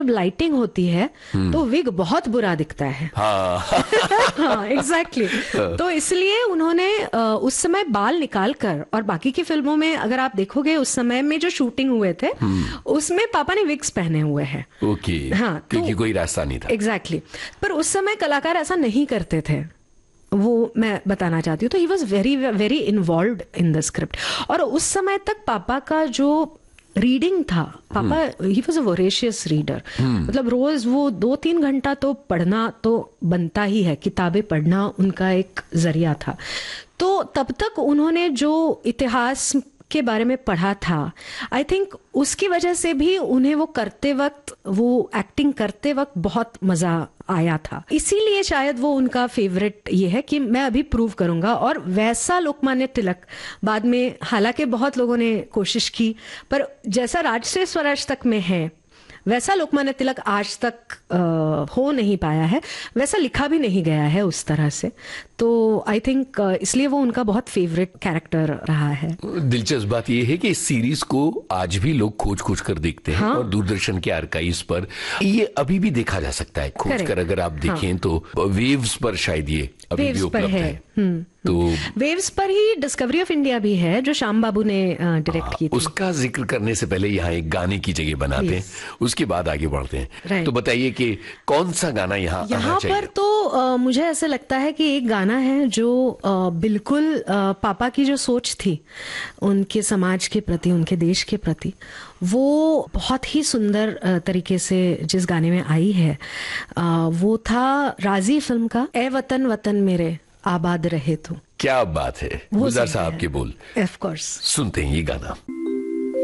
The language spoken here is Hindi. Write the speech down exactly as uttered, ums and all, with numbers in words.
लाइटिंग होती है तो विग बहुत बुरा दिखता है। हाँ हाँ एग्जैक्टली exactly. तो इसलिए उन्होंने उस समय बाल निकाल कर, और बाकी की फिल्मों में अगर आप देखोगे उस समय में जो शूटिंग हुए थे उसमें पापा ने विग्स पहने हुए हैं। ओके हाँ, क्योंकि तो, कोई रास्ता नहीं था। Exactly exactly. पर उस समय कलाकार ऐसा नहीं करते थे, वो मैं बताना चाहती हूँ। तो he was very very involved in the script. और उस समय तक पापा का जो रीडिंग था, पापा he was a voracious reader. मतलब रोज वो दो तीन घंटा तो पढ़ना तो बनता ही है, किताबें पढ़ना उनका एक जरिया था। तो तब तक उन्होंने जो इतिहास के बारे में पढ़ा था, आई थिंक उसकी वजह से भी उन्हें वो करते वक्त, वो एक्टिंग करते वक्त बहुत मजा आया था। इसीलिए शायद वो उनका फेवरेट ये है कि मैं अभी प्रूव करूंगा। और वैसा लोकमान्य तिलक बाद में, हालांकि बहुत लोगों ने कोशिश की, पर जैसा राजश्री स्वराज तक में है वैसा लोकमान्य तिलक आज तक आ, हो नहीं पाया है, वैसा लिखा भी नहीं गया है उस तरह से। तो आई थिंक इसलिए वो उनका बहुत फेवरेट कैरेक्टर रहा है। दिलचस्प बात यह है कि इस सीरीज को आज भी लोग खोज खोज कर देखते हैं। हाँ? और दूरदर्शन के आर्काइव्स पर ये अभी भी देखा जा सकता है खोज कर। अगर आप देखें हाँ। तो वेव्स पर शायद ये अभी भी उपलब्ध है, है। तो वेव्स पर ही डिस्कवरी ऑफ इंडिया भी है जो श्याम बाबू ने डायरेक्ट की थी। उसका जिक्र करने से पहले यहाँ एक गाने की जगह बनाते हैं, उसके बाद आगे बढ़ते हैं। तो बताइए कि कौन सा गाना यहाँ यहाँ पर तो आ, मुझे ऐसा लगता है कि एक गाना है जो आ, बिल्कुल आ, पापा की जो सोच थी उनके समाज के प्रति, उनके देश के प्रति, वो बहुत ही सुंदर तरीके से जिस गाने में आई है आ, वो था राजी फिल्म का ए वतन वतन मेरे आबाद रहे तू। क्या बात है, गुलजार साहब के बोल। ऑफ कोर्स सुनते हैं ये गाना।